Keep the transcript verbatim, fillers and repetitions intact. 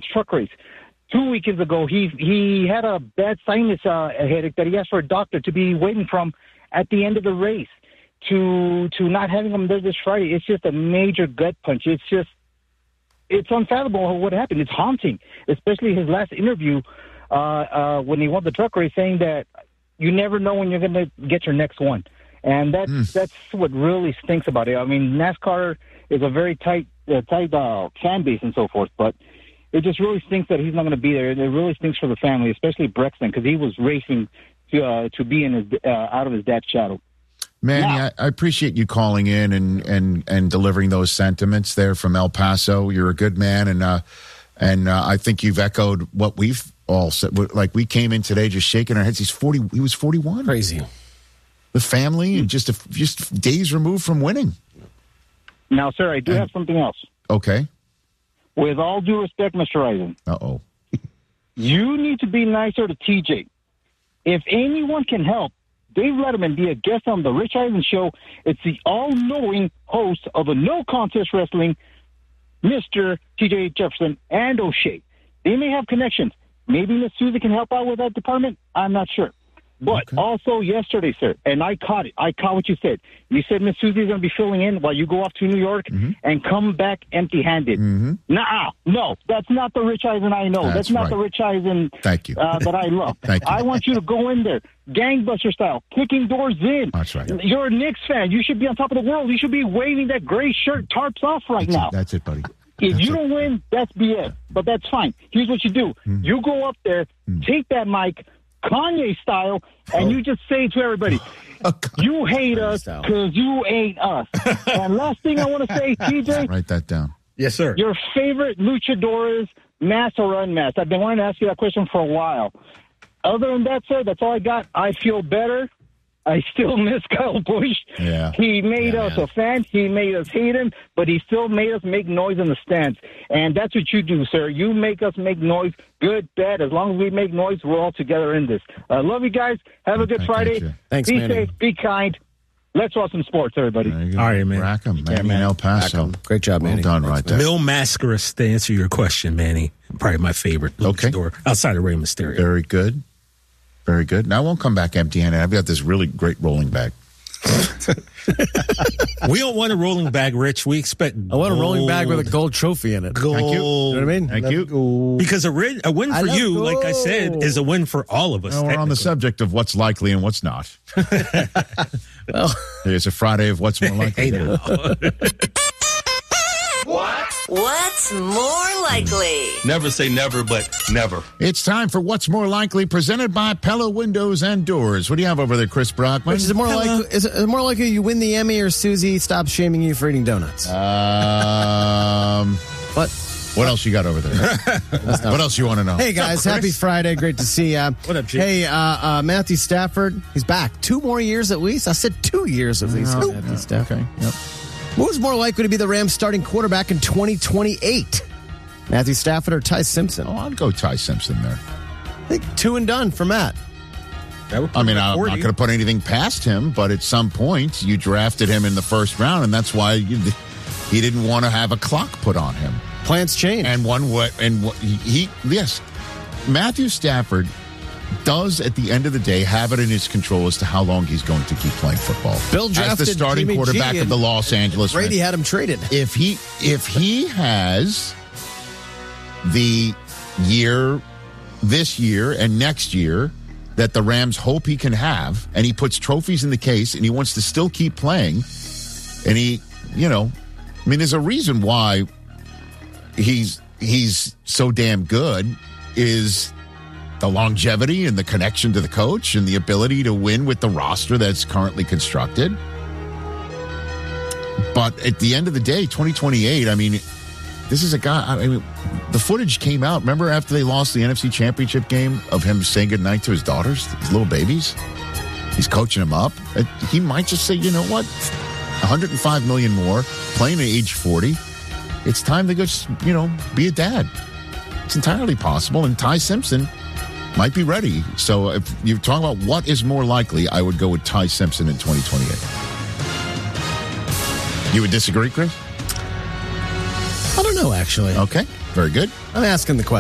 truck race. Two weekends ago, he he had a bad sinus uh, headache that he asked for a doctor to be waiting from at the end of the race. To to not having him there this Friday, it's just a major gut punch. It's just, it's unfathomable what happened. It's haunting, especially his last interview uh, uh, when he won the truck race, saying that you never know when you're going to get your next one. And that's, mm. that's what really stinks about it. I mean, NASCAR is a very tight, uh, tight uh, fan base and so forth, but it just really stinks that he's not going to be there. It really stinks for the family, especially Brexton, because he was racing to uh, to be in his uh, out of his dad's shadow. Manny, now, I, I appreciate you calling in and, and, and delivering those sentiments there from El Paso. You're a good man, and uh, and uh, I think you've echoed what we've all said. Like, we came in today just shaking our heads. He's forty. He was forty-one. Crazy. The family, and just a, just days removed from winning. Now, sir, I do and, have something else. Okay. With all due respect, Mister Eisen. Uh-oh. You need to be nicer to T J. If anyone can help, Dave Letterman be a guest on the Rich Eisen Show. It's the all-knowing host of a no-contest wrestling, Mister T J Jefferson and O'Shea. They may have connections. Maybe Miss Susie can help out with that department. I'm not sure. But okay. Also yesterday, sir, and I caught it. I caught what you said. You said Miss Susie's going to be filling in while you go off to New York mm-hmm. and come back empty-handed. Mm-hmm. Nah, no, that's not the Rich Eisen I know. That's, that's not right. the Rich Eisen Thank you. Uh, that I love. Thank you. I want you to go in there, gangbuster style, kicking doors in. That's right. You're a Knicks fan. You should be on top of the world. You should be waving that gray shirt tarps off right that's now. It. That's it, buddy. If that's you it. don't win, that's B S. But that's fine. Here's what you do. Mm. You go up there, mm. take that mic, Kanye style, and oh. you just say to everybody, you hate us because you ain't us. And last thing I want to say, T J. Write that down. Yes, sir. Your favorite luchadores, mass or unmasked? I've been wanting to ask you that question for a while. Other than that, sir, that's all I got. I feel better. I still miss Kyle Busch. Yeah. He made yeah, us man. a fan. He made us hate him, but he still made us make noise in the stands. And that's what you do, sir. You make us make noise, good, bad. As long as we make noise, we're all together in this. I uh, love you guys. Have a good Thank Friday. You. Thanks, Be Manny. safe. Be kind. Let's watch some sports, everybody. All right, man. Rackham, Manny, yeah, man. El Paso. Rackham. Great job, Manny. Well done, right there. Mil Mascaras, to answer your question, Manny. Probably my favorite okay. store outside of Rey Mysterio. Very good. Very good. Now I won't come back empty-handed. I've got this really great rolling bag. We don't want a rolling bag, Rich. We expect I want a rolling bag with a gold trophy in it. Gold. Thank you. You know what I mean? Thank Love you. Gold. Because a, ri- a win for you, gold. like I said, is a win for all of us. Well, we're on the subject of what's likely and what's not. Well, it's a Friday of what's more likely. Hey, now. What? What's more likely? Never say never, but never. It's time for What's More Likely, presented by Pella Windows and Doors. What do you have over there, Chris Brockman? Which is it more likely? Is it more likely you win the Emmy or Susie stops shaming you for eating donuts? Um, what? What else you got over there? What else you want to know? Hey guys, up, happy Friday! Great to see you. What up, Jim? Hey, uh, uh, Matthew Stafford, he's back. Two more years at least. I said two years at least. Oh, Matthew Stafford. Okay. Yep. Who's more likely to be the Rams' starting quarterback in twenty twenty-eight? Matthew Stafford or Ty Simpson? Oh, I'd go Ty Simpson there. I think two and done for Matt. I mean, I'm not going to put anything past him, but at some point, you drafted him in the first round, and that's why you, he didn't want to have a clock put on him. Plans change. And one what and what he, he yes, Matthew Stafford does at the end of the day have it in his control as to how long he's going to keep playing football. Bill drafted as the starting Jimmy quarterback G of the Los Angeles Brady Rams. had him traded. If he if he has the year this year and next year that the Rams hope he can have, and he puts trophies in the case and he wants to still keep playing, and he, you know, I mean, there's a reason why he's he's so damn good is the longevity and the connection to the coach and the ability to win with the roster that's currently constructed. But at the end of the day, twenty twenty-eight, I mean, this is a guy, I mean, the footage came out. Remember after they lost the N F C Championship game of him saying goodnight to his daughters, his little babies? He's coaching them up. He might just say, you know what? one hundred five million more, playing at age forty. It's time to go, you know, be a dad. It's entirely possible. And Ty Simpson might be ready. So if you're talking about what is more likely, I would go with Ty Simpson in twenty twenty-eight. You would disagree, Chris? I don't know, actually. Okay, very good. I'm asking the question.